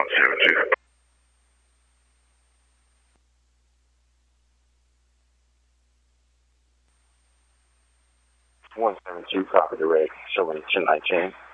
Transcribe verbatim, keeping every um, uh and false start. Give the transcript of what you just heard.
one seven two. one seven two, copy direct, showing ten nineteen.